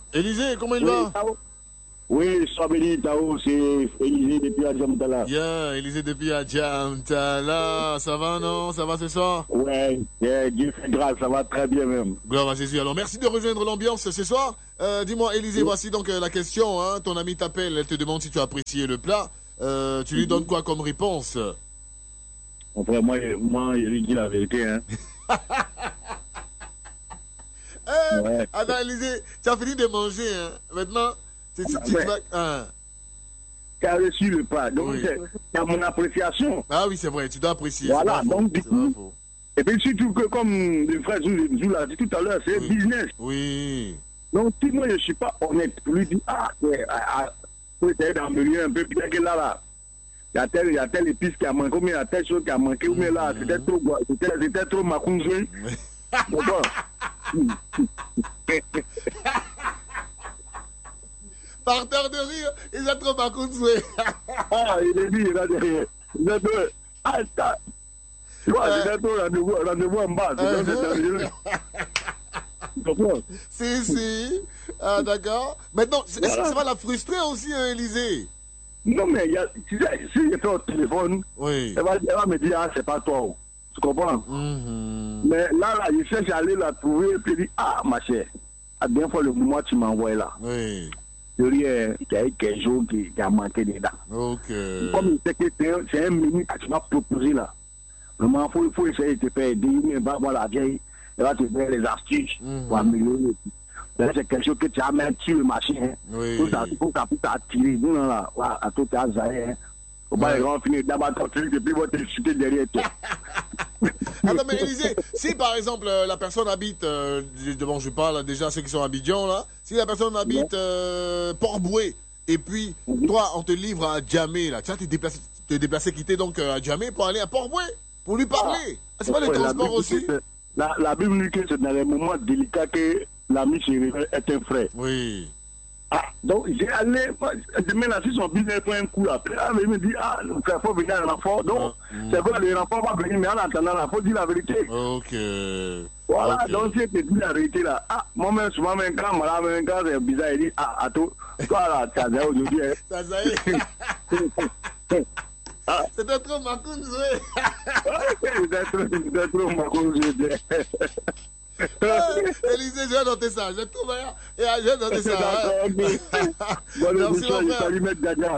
Élisée, comment il va? Tao. Oui, Swabeli, Tao, c'est Élisée depuis Adjamtala. Yeah, Élisée depuis Adjamtala. Ça va, non? Ça va ce soir? Ouais, Dieu fait grâce, ça va très bien même. Gloire à Jésus. Alors, merci de rejoindre l'ambiance ce soir. Dis-moi, Élisée, voici donc la question. Hein. Ton amie t'appelle, elle te demande si tu as apprécié le plat. Tu lui donnes quoi comme réponse? Mon frère, moi, je lui dis la vérité. Hein. Ouais. Attends, Élisée, tu as fini de manger. Hein. Maintenant, tu vas... Hein. Tu as reçu le plat. Donc, Oui. c'est à mon appréciation. Ah oui, c'est vrai, tu dois apprécier. Voilà, donc du coup, faux. et puis surtout que comme le frère Zoul l'a dit tout à l'heure, c'est Oui. business. Oui. Donc si moi je ne suis pas honnête, pour lui dire, faut essayer d'améliorer un peu, peut-être que là, il y a telle épice qui a manqué, ou bien il y a telle chose qui a manqué, ou bien là, c'était trop macunzoué. D'accord. Par terre de rire, ils ont trop macunzoué. Ah, il est dit, il a derrière. Il a dit, ah, ça. Tu vois, c'était trop rendez-vous en bas. Si. Ah, d'accord. Maintenant, est-ce que ça va la frustrer aussi, hein, Élisée? Non, mais tu sais, si je fais au téléphone, oui. elle va me dire, ah, c'est pas toi. Tu comprends? Mais là, je cherche à aller la trouver et puis dire, ah, ma chère, à bien fois le moment tu m'envoies là. Oui. Je dis, il y a eu quelque chose qui a manqué dedans. Ok. Comme il sait que c'est un menu que tu m'as proposé là. Vraiment, il faut essayer de te faire aider, mais va voir la vieille, elle va te faire les astuces pour améliorer. C'est quelque chose que tu as mis sur le marché. Hein. Oui. Pour que tu attirer. Nous, là, à tout à Zahir. Faut pas les gens finir d'abord ton truc et puis ils vont te chuter derrière toi. Attends, mais Élisée, si par exemple la personne habite, bon, je parle déjà ceux qui sont à Abidjan là, si la personne habite Port-Boué, et puis toi on te livre à Djamé là, tu vas te déplacer, quitter donc à Djamé pour aller à Port-Boué, pour lui parler. C'est pas le transport aussi? La Bible dit que c'est dans les moments délicats que l'ami se révèle est un frère. Oui. Ah, donc j'ai allé, demain là, si son business prend un coup après, il me dit, ah, il faut venir à l'enfant. Donc, c'est vrai, le renfort va venir, mais en attendant, il faut dire la vérité. Ok. Voilà, okay. Donc si tu dis la vérité là, ah, moi-même, souvent, même quand c'est bizarre, il dit, ah, attends, toi là, tu as aujourd'hui. Ça y est. C'était trop macunzoué. C'était trop macunzoué. Élisée, j'ai noté ça. J'ai trouvé. J'ai noté ça. D'accord, ok. Bon, merci, mon frère. Salut, maître Gadia.